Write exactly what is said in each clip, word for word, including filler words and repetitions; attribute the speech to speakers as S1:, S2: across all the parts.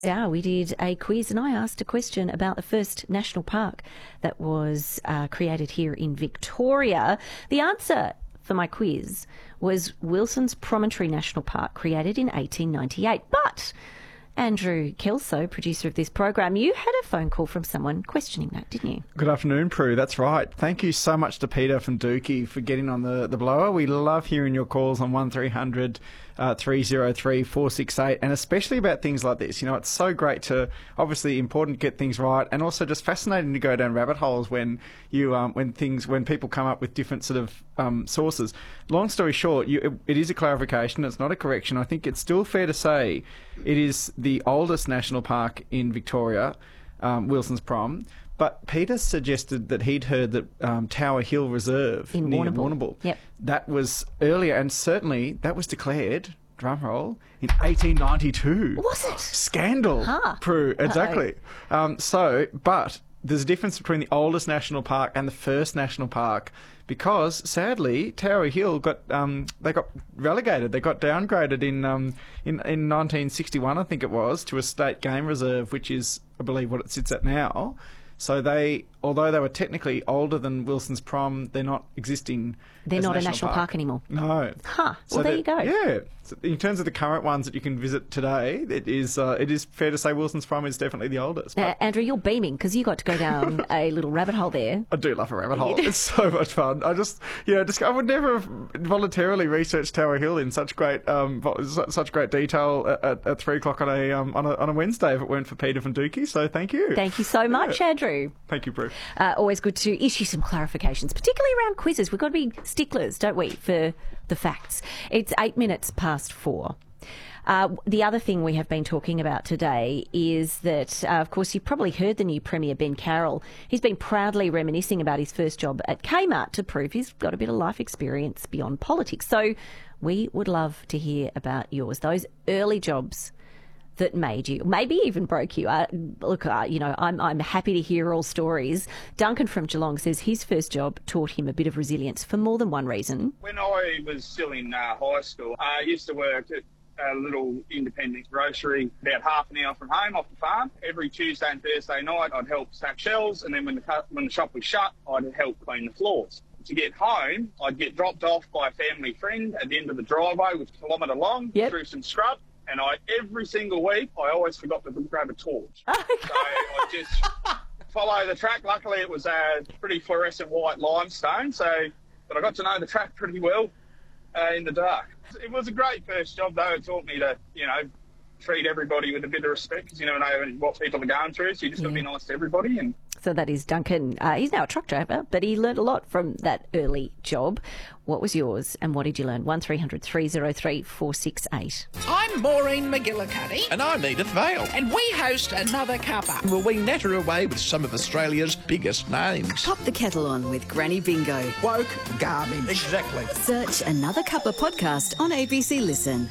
S1: Yeah, we did a quiz and I asked a question about the first national park that was uh, created here in Victoria. The answer for my quiz was Wilson's Promontory National Park, created in eighteen ninety-eight. But Andrew Kelso, producer of this program, you had a phone call from someone questioning that, didn't you?
S2: Good afternoon, Prue. That's right. Thank you so much to Peter from Dookie for getting on the, the blower. We love hearing your calls on one three hundred, three oh three, four six eight, and especially about things like this. You know, it's so great to, obviously important to get things right, and also just fascinating to go down rabbit holes when you um, when things when people come up with different sort of um, sources. Long story short, you, it, it is a clarification. It's not a correction. I think it's still fair to say it is the oldest national park in Victoria, um, Wilson's Prom. But Peter suggested that he'd heard that um, Tower Hill Reserve
S1: in
S2: near
S1: Warrnambool.
S2: Warrnambool,
S1: Yep.
S2: that was earlier, and certainly that was declared, drumroll, in eighteen ninety-two.
S1: Was it?
S2: Scandal.
S1: Huh.
S2: Prue, exactly. Um, so, but there's a difference between the oldest national park and the first national park, because sadly Tower Hill got um, they got relegated. They got downgraded in um, in in nineteen sixty-one, I think it was, to a state game reserve, which is, I believe, what it sits at now. So they, although they were technically older than Wilson's Prom, they're not existing.
S1: They're
S2: as
S1: not
S2: a
S1: a national park anymore.
S2: No.
S1: Huh.
S2: So
S1: Well, there you go.
S2: Yeah. So in terms of the current ones that you can visit today, it is uh, it is fair to say Wilson's Prom is definitely the oldest.
S1: Uh, Andrew, you're beaming because you got to go down a little rabbit hole there.
S2: I do love a rabbit hole. It's so much fun. I just, you know, just I would never have voluntarily researched Tower Hill in such great, um, such great detail at, at, at three o'clock on a, um, on a on a Wednesday if it weren't for Peter from Dookie. So thank you.
S1: Thank you so much,
S2: Yeah.
S1: Andrew.
S2: Thank you, Prue.
S1: Uh, always good to issue some clarifications, particularly around quizzes. We've got to be sticklers, don't we, for the facts. It's eight minutes past four. Uh, the other thing we have been talking about today is that, uh, of course, you've probably heard the new Premier, Ben Carroll. He's been proudly reminiscing about his first job at Kmart to prove he's got a bit of life experience beyond politics. So we would love to hear about yours, those early jobs that made you, maybe even broke you. Uh, look, uh, you know, I'm I'm happy to hear all stories. Duncan from Geelong says his first job taught him a bit of resilience for more than one reason.
S3: When I was still in uh, high school, I used to work at a little independent grocery about half an hour from home off the farm. Every Tuesday and Thursday night, I'd help stack shelves, and then when the cu- when the shop was shut, I'd help clean the floors. To get home, I'd get dropped off by a family friend at the end of the driveway, which was a kilometre long,
S1: Yep.
S3: through some scrub. And I, every single week, I always forgot to grab a torch. So I just follow the track. Luckily, it was a pretty fluorescent white limestone, so but I got to know the track pretty well uh, in the dark. It was a great first job, though. It taught me to, you know, treat everybody with a bit of respect, because you never know what people are going through, so you just got to be nice to everybody. And
S1: So that is Duncan. Uh, he's now a truck driver, but he learned a lot from that early job. What was yours and what did you learn? one three hundred, three oh three, four six eight.
S4: I'm Maureen McGillicuddy,
S5: And I'm Edith Vale.
S4: and we host Another Cuppa.
S5: Will we natter away with some of Australia's biggest names?
S6: Pop the kettle on with Granny Bingo.
S4: Woke garbage.
S5: Exactly.
S6: Search Another Cuppa podcast on A B C Listen.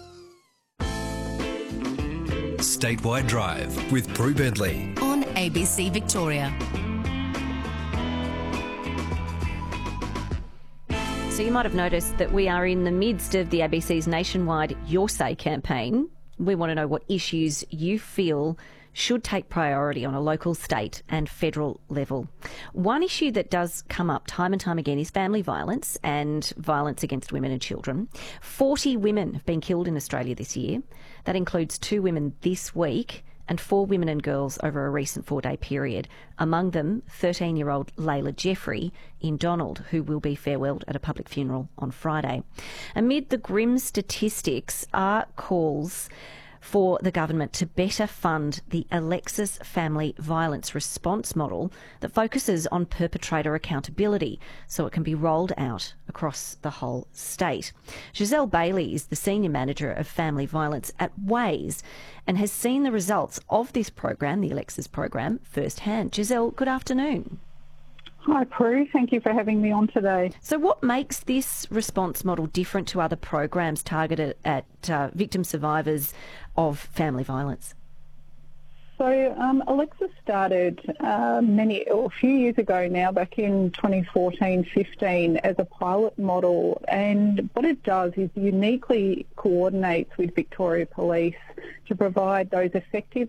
S7: Statewide Drive with Prue Bentley.
S6: On A B C Victoria.
S1: So you might have noticed that we are in the midst of the A B C's nationwide Your Say campaign. We want to know what issues you feel should take priority on a local, state and federal level. One issue that does come up time and time again is family violence and violence against women and children. forty women have been killed in Australia this year. That includes two women this week and four women and girls over a recent four-day period. Among them, thirteen-year-old Layla Jeffrey in Donald, who will be farewelled at a public funeral on Friday. Amid the grim statistics are calls for the government to better fund the Alexis Family Violence Response Model that focuses on perpetrator accountability so it can be rolled out across the whole state. Giselle Bailey is the Senior Manager of Family Violence at Ways and has seen the results of this program, the Alexis program, firsthand. Giselle, good afternoon.
S8: Hi, Prue. Thank you for having me on today.
S1: So what makes this response model different to other programs targeted at uh, victim survivors of family violence?
S8: So um, Alexa started uh, many, or a few years ago now, back in twenty fourteen fifteen, as a pilot model. And what it does is uniquely coordinates with Victoria Police to provide those effective